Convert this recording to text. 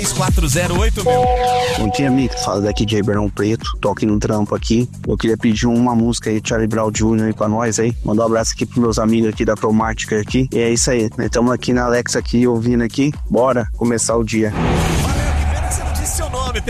3408 mil. Bom dia, amigo. Fala daqui de Ribeirão Preto. Tô aqui no trampo aqui. Eu queria pedir uma música aí, Charlie Brown Jr. aí pra nós aí. Mandar um abraço aqui pros meus amigos aqui da Promática aqui. E é isso aí. Nós estamos aqui na Alexa aqui, ouvindo aqui. Bora começar o dia.